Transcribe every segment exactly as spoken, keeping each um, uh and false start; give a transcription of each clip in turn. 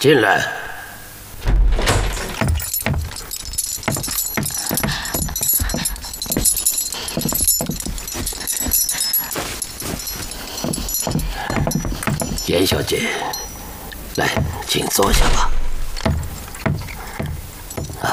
进来。严小姐，来，请坐下吧。啊。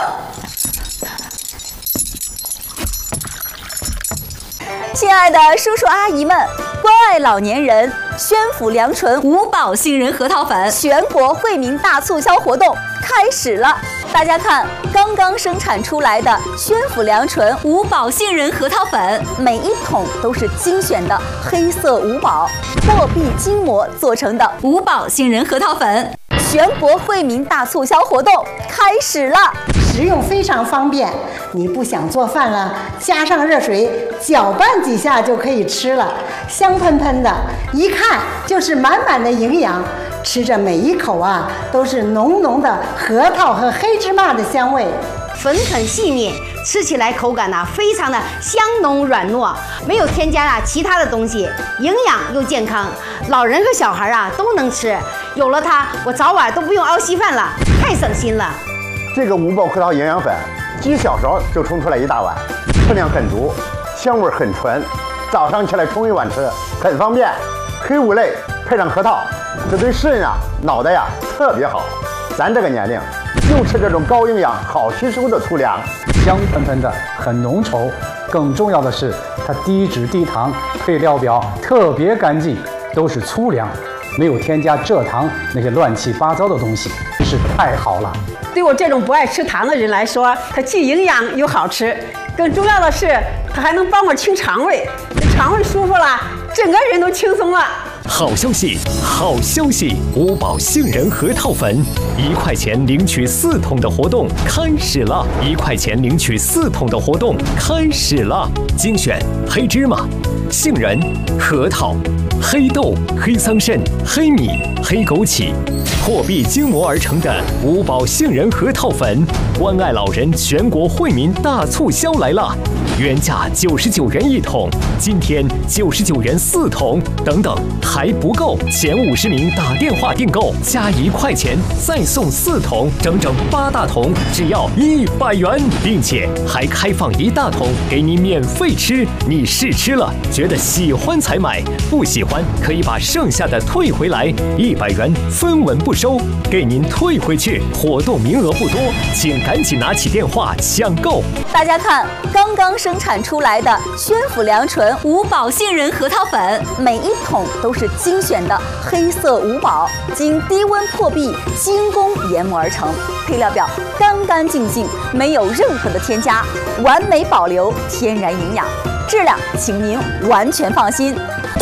亲爱的叔叔阿姨们，关爱老年人，宣府良醇五宝杏仁核桃粉全国惠民大促销活动开始了！大家看，刚刚生产出来的宣府良醇五宝杏仁核桃粉，每一桶都是精选的黑色五宝破壁筋膜做成的五宝杏仁核桃粉，全国惠民大促销活动开始了！ 食用非常方便，你不想做饭了，加上热水搅拌几下就可以吃了，香喷喷的，一看就是满满的营养。吃着每一口啊，都是浓浓的核桃和黑芝麻的香味， 粉很细腻，吃起来口感呢、啊、非常的香浓软糯，没有添加啊其他的东西，营养又健康，老人和小孩啊都能吃。有了它，我早晚都不用熬稀饭了，太省心了。 这个五宝核桃营养粉，几小勺就冲出来一大碗，分量很足，香味很纯。早上起来冲一碗吃，很方便。黑五类配上核桃，这对肾啊、脑袋呀、啊、特别好。咱这个年龄就吃这种高营养、好吸收的粗粮， 香喷喷的，很浓稠。更重要的是，它低脂低糖，配料表特别干净，都是粗粮，没有添加蔗糖那些乱七八糟的东西，真是太好了。 对我这种不爱吃糖的人来说，它既营养又好吃，更重要的是，它还能帮我清肠胃，肠胃舒服了，整个人都轻松了。 好消息，好消息！五宝杏仁核桃粉，一块钱领取四桶的活动开始了！一块钱领取四桶的活动开始了！精选黑芝麻、杏仁、核桃、黑豆、黑桑葚、黑米、黑枸杞。 破壁筋膜而成的五宝杏仁核桃粉，关爱老人全国惠民大促销来了！原价九十九元一桶，今天九十九元四桶，等等还不够，前五十名打电话订购加一块钱再送四桶，整整八大桶，只要一百元，并且还开放一大桶给你免费吃。你试吃了，觉得喜欢才买，不喜欢可以把剩下的退回来，一百元分文不 不收，给您退回去。活动名额不多，请赶紧拿起电话抢购。 大家看，刚刚生产出来的宣府良醇五宝杏仁核桃粉，每一桶都是精选的黑色五宝，经低温破壁精工研磨而成，配料表干干净净，没有任何的添加，完美保留天然营养，质量请您完全放心。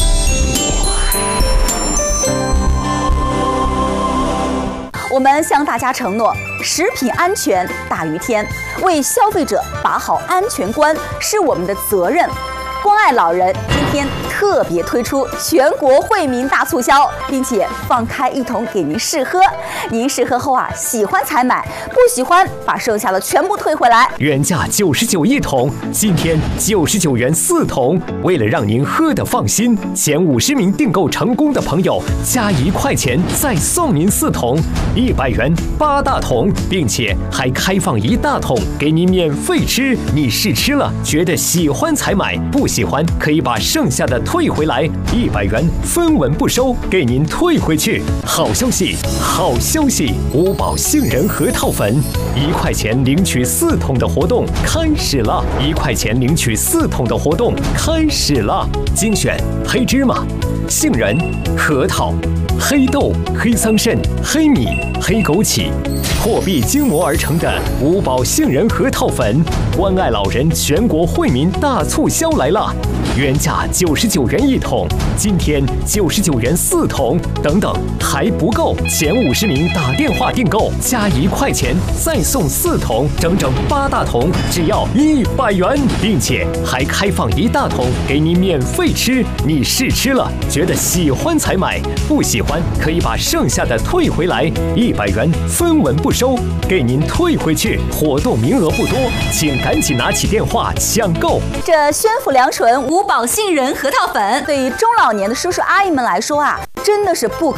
我们向大家承诺，食品安全大于天，为消费者把好安全关是我们的责任。关爱老人，今天特别推出全国惠民大促销，并且放开一桶给您试喝。您试喝后啊，喜欢才买，不喜欢把剩下的全部退回来。 原价九十九一桶，今天九十九元四桶。为了让您喝得放心，前五十名订购成功的朋友加一块钱再送您四桶，一百元八大桶，并且还开放一大桶给您免费吃。你试吃了，觉得喜欢才买，不喜欢可以把剩下的退回来，一百元分文不收，给您退回去。好消息，好消息！五宝杏仁核桃粉，一块钱领取四桶的活动开始了！一块钱领取四桶的活动开始了！精选黑芝麻、杏仁、核桃、黑豆、黑桑葚、黑米、黑枸杞，破壁筋膜而成的五宝杏仁核桃粉，关爱老人全国惠民大促销来了！原价九十九元一桶，今天九十九元四桶，等等还不够，前五十名打电话订购加一块钱再送四桶，整整八大桶，只要一百元，并且还开放一大桶给你免费吃。你试吃了，觉得喜欢才买，不喜欢可以把剩下的退回来，一百元分文不收，给您退回去。活动名额不多，请赶紧拿起电话抢购。 这宣府良醇五宝杏仁核桃粉，对于中老年的叔叔阿姨们来说啊，真的是不可